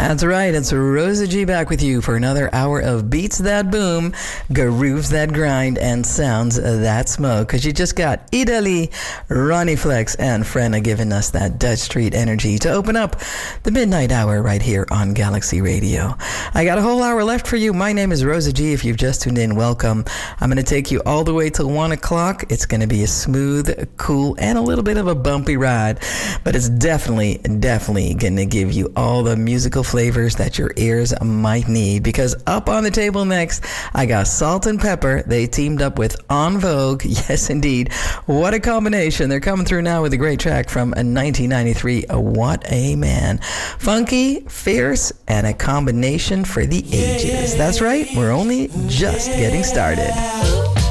That's right. It's Rosa G back with you for another hour of beats that boom, grooves that grind, and sounds that smoke. Because you just got Italy, Ronnie Flex, and Frenna giving us that Dutch Street energy to open up the midnight hour right here on Galaxy Radio. I got a whole hour left for you. My name is Rosa G. If you've just tuned in, welcome. I'm going to take you all the way till 1 o'clock. It's going to be a smooth, cool, and a little bit of a bumpy ride, but it's definitely going to give you all the musical flavors that your ears might need, because up on the table next, I got Salt and Pepper. They teamed up with En Vogue. Yes, indeed. What a combination. They're coming through now with a great track from 1993, What a Man. Funky, fierce, and a combination for the ages. That's right. We're only just getting started.